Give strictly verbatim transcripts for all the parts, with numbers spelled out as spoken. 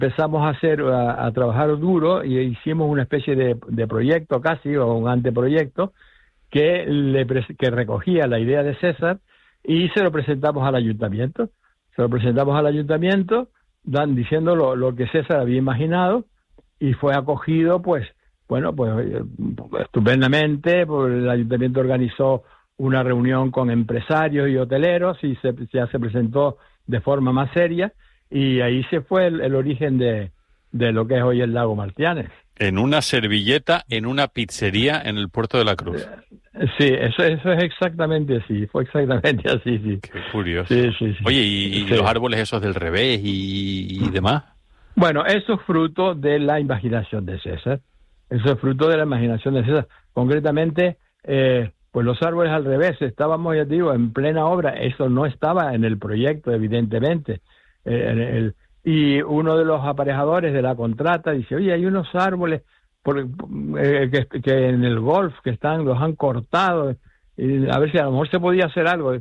empezamos a hacer, a, a trabajar duro y hicimos una especie de, de proyecto casi, o un anteproyecto, que, le, que recogía la idea de César y se lo presentamos al ayuntamiento. Se lo presentamos al ayuntamiento, dan, diciendo lo, lo que César había imaginado, y fue acogido, pues, bueno, pues estupendamente. Pues el ayuntamiento organizó una reunión con empresarios y hoteleros y se, ya se presentó de forma más seria, y ahí se fue el, el origen de, de lo que es hoy el Lago Martianes. En una servilleta, en una pizzería en el Puerto de la Cruz. Sí, eso, eso es exactamente así, fue exactamente así, sí. Qué curioso. Sí, sí, sí. Oye, ¿y, y sí. los árboles esos del revés y, y demás? Bueno, eso es fruto de la imaginación de César. Eso es fruto de la imaginación de César. Concretamente, eh, pues los árboles al revés, estábamos, ya te digo, en plena obra. Eso no estaba en el proyecto, evidentemente. Eh, en el, y uno de los aparejadores de la contrata dice, oye, hay unos árboles por, eh, que, que en el golf que están, los han cortado, y a ver si a lo mejor se podía hacer algo.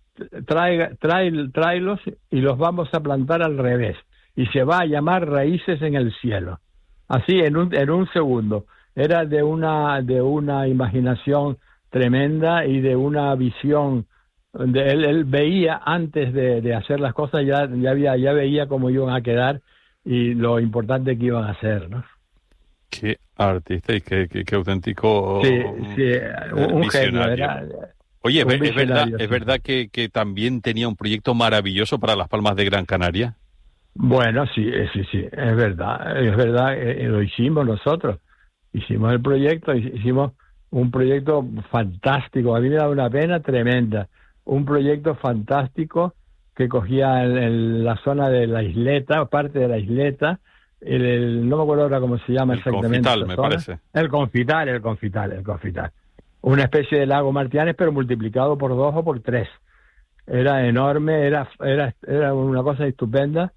Trae, trae, tráelos y los vamos a plantar al revés, y se va a llamar Raíces en el Cielo. Así, en un, en un segundo. Era de una, de una imaginación tremenda y de una visión. De él, él veía antes de, de hacer las cosas, ya, ya, había, ya veía cómo iban a quedar y lo importante que iban a ser, ¿no? Qué artista y qué, qué, qué auténtico sí, sí, un, un genio. Era, Oye, un ¿es verdad, sí. ¿es verdad que, que también tenía un proyecto maravilloso para las Palmas de Gran Canaria? Bueno, sí, sí, sí, es verdad, es verdad, eh, lo hicimos nosotros, hicimos el proyecto, hicimos un proyecto fantástico, a mí me da una pena tremenda, un proyecto fantástico que cogía el, el, la zona de la isleta, parte de la isleta, el, el, no me acuerdo ahora cómo se llama el exactamente. Confital, me zona. parece. El Confital, el Confital, el Confital. Una especie de lago Martianes, pero multiplicado por dos o por tres. Era enorme, era, era, era una cosa estupenda.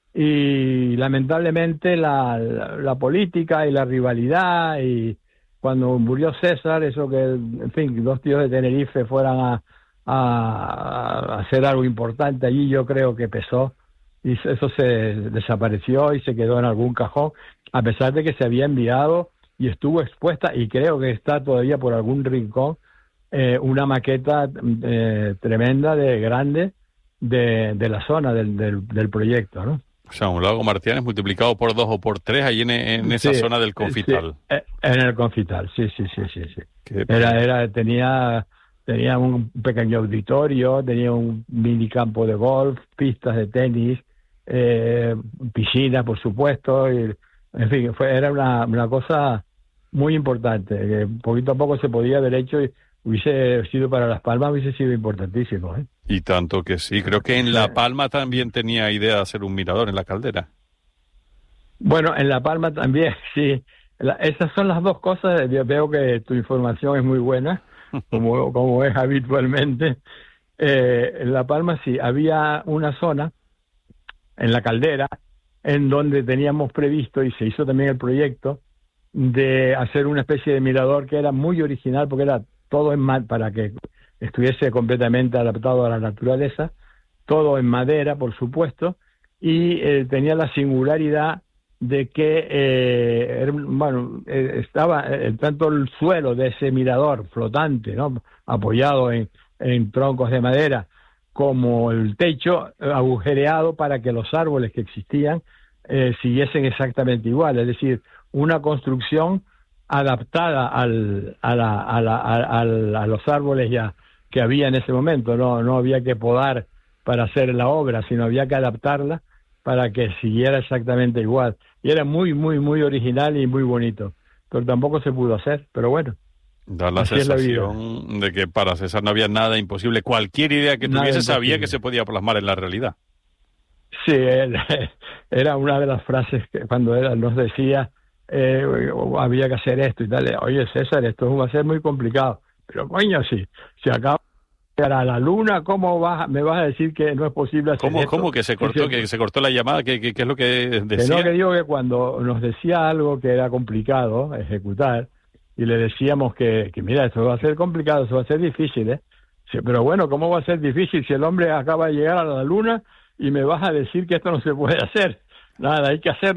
Y lamentablemente la, la, la política y la rivalidad, y cuando murió César, eso que, en fin, dos tíos de Tenerife fueran a, a, a hacer algo importante allí, yo creo que pesó, y eso se desapareció y se quedó en algún cajón, a pesar de que se había enviado y estuvo expuesta, y creo que está todavía por algún rincón, eh, una maqueta eh, tremenda, de grande, de, de la zona del, del, del proyecto, ¿no? O sea, un lago Martianes multiplicado por dos o por tres ahí en, en esa sí, zona del Confital. Sí, en el Confital, sí, sí, sí, sí, sí. Qué Era, era, tenía, tenía un pequeño auditorio, tenía un mini campo de golf, pistas de tenis, eh, piscina, por supuesto, y, en fin, fue, era una, una cosa muy importante, que poquito a poco se podía haber hecho, y hubiese sido para Las Palmas, hubiese sido importantísimo, ¿eh? Y tanto que sí. Creo que en La Palma también tenía idea de hacer un mirador en la caldera. Bueno, en La Palma también, sí. La, esas son las dos cosas. Yo veo que tu información es muy buena, como, como es habitualmente. Eh, en La Palma sí, había una zona en la caldera en donde teníamos previsto, y se hizo también el proyecto, de hacer una especie de mirador que era muy original, porque era todo en ma- para que estuviese completamente adaptado a la naturaleza, todo en madera, por supuesto, y eh, tenía la singularidad de que eh, era, bueno, eh, estaba eh, tanto el suelo de ese mirador flotante, ¿no?, apoyado en, en troncos de madera, como el techo eh, agujereado para que los árboles que existían eh, siguiesen exactamente igual, es decir, una construcción adaptada al, a, la, a, la, a, a, a los árboles ya que había en ese momento. No, no había que podar para hacer la obra, sino había que adaptarla para que siguiera exactamente igual. Y era muy, muy, muy original y muy bonito, pero tampoco se pudo hacer, pero bueno. Da la sensación de que para César no había nada imposible. Cualquier idea que tuviese sabía que se podía plasmar en la realidad. Sí, era una de las frases que cuando él nos decía eh, había que hacer esto y tal. Oye, César, esto va a ser muy complicado. Pero coño, sí, si acaba de llegar a la luna, ¿cómo vas, me vas a decir que no es posible hacer ¿Cómo, esto? ¿Cómo que se cortó, que se cortó la llamada? ¿Qué, qué, qué es lo que decía? Que no, que digo que cuando nos decía algo que era complicado ejecutar, y le decíamos que, que mira, eso va a ser complicado, eso va a ser difícil, ¿eh? Sí, pero bueno, ¿cómo va a ser difícil si el hombre acaba de llegar a la luna y me vas a decir que esto no se puede hacer? Nada, hay que hacer